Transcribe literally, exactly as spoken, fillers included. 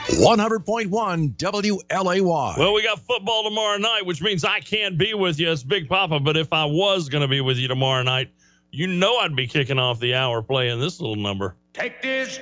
one hundred point one W L A Y. Well, we got football tomorrow night, which means I can't be with you as Big Papa. But if I was going to be with you tomorrow night, you know I'd be kicking off the hour playing this little number. Take this